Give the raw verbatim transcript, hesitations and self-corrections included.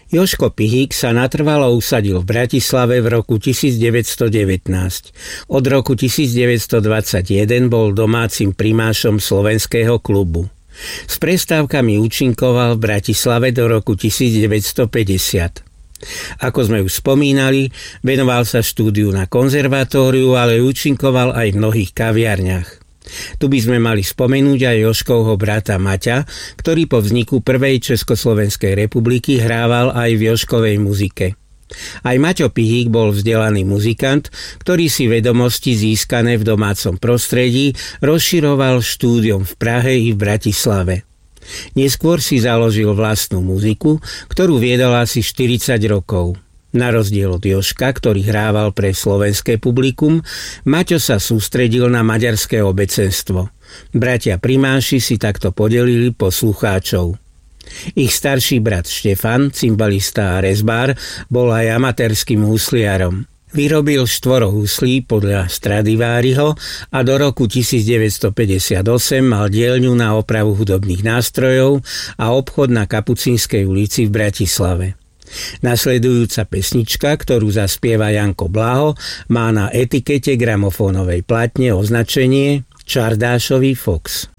Jožko Pihík sa natrvalo usadil v Bratislave v roku devätnásťstodevätnásť. Od roku devätnásťstodvadsaťjeden bol domácim primášom slovenského klubu. S prestávkami účinkoval v Bratislave do roku devätnásťstopäťdesiat. Ako sme už spomínali, venoval sa štúdiu na konzervatóriu, ale účinkoval aj v mnohých kaviarniach. Tu by sme mali spomenúť aj Jožkovho brata Maťa, ktorý po vzniku prvej Československej republiky hrával aj v Jožkovej muzike. Aj Maťo Pihík bol vzdelaný muzikant, ktorý si vedomosti získané v domácom prostredí rozširoval štúdiom v Prahe i v Bratislave. Neskôr si založil vlastnú muziku, ktorú viedol asi štyridsať rokov. Na rozdiel od Jožka, ktorý hrával pre slovenské publikum, Maťo sa sústredil na maďarské obecenstvo. Bratia primáši si takto podelili poslucháčov. Ich starší brat Štefan, cymbalista a rezbár, bol aj amatérskym husliarom. Vyrobil štvoro huslí podľa Stradiváriho a do roku devätnásťstopäťdesiatosem mal dielňu na opravu hudobných nástrojov a obchod na Kapucínskej ulici v Bratislave. Nasledujúca pesnička, ktorú zaspieva Janko Blaho, má na etikete gramofónovej platne označenie Čardášový Fox.